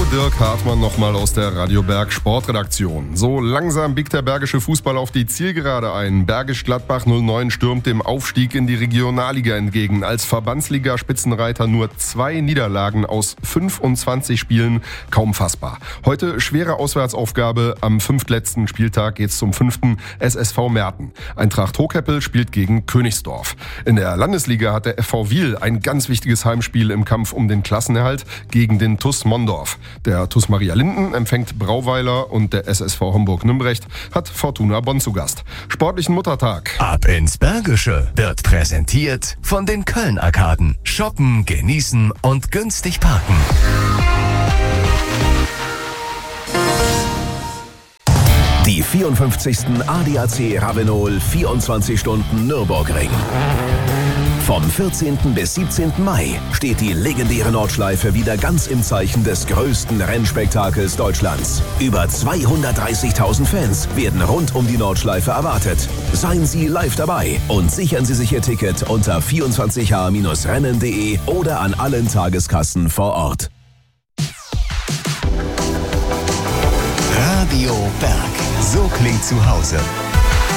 Dirk Hartmann nochmal aus der Radio Berg Sportredaktion. So langsam biegt der bergische Fußball auf die Zielgerade ein. Bergisch Gladbach 09 stürmt dem Aufstieg in die Regionalliga entgegen. Als Verbandsliga-Spitzenreiter nur 2 Niederlagen aus 25 Spielen, kaum fassbar. Heute schwere Auswärtsaufgabe. Am 5. letzten Spieltag geht's zum 5. SSV Merten. Eintracht Hochheppel spielt gegen Königsdorf. In der Landesliga hat der FV Wiel ein ganz wichtiges Heimspiel im Kampf um den Klassenerhalt gegen den TuS Mondorf. Der TuS Maria Linden empfängt Brauweiler und der SSV Homburg-Nümbrecht hat Fortuna Bonn zu Gast. Sportlichen Muttertag. Ab ins Bergische wird präsentiert von den Köln-Arkaden. Shoppen, genießen und günstig parken. Die 54. ADAC Ravenol 24 Stunden Nürburgring. Vom 14. bis 17. Mai steht die legendäre Nordschleife wieder ganz im Zeichen des größten Rennspektakels Deutschlands. Über 230.000 Fans werden rund um die Nordschleife erwartet. Seien Sie live dabei und sichern Sie sich Ihr Ticket unter 24h-rennen.de oder an allen Tageskassen vor Ort. Radio Berg. So klingt zu Hause.